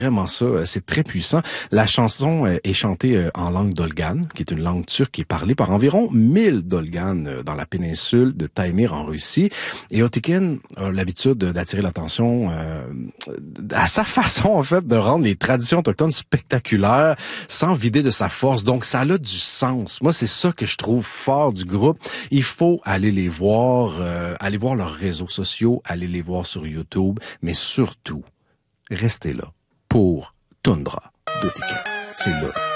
Vraiment ça, c'est très puissant. La chanson est chantée en langue dolgane, qui est une langue turque qui est parlée par environ 1000 dolganes dans la péninsule de Taimyr en Russie. Et Otekin a l'habitude d'attirer l'attention à sa façon, en fait, de rendre les traditions autochtones spectaculaires sans vider de sa force. Donc, ça a du sens. Moi, c'est ça que je trouve fort du groupe. Il faut aller les voir, aller voir leurs réseaux sociaux, aller les voir sur YouTube, mais surtout, restez là pour Tundra d'Otekin. C'est là.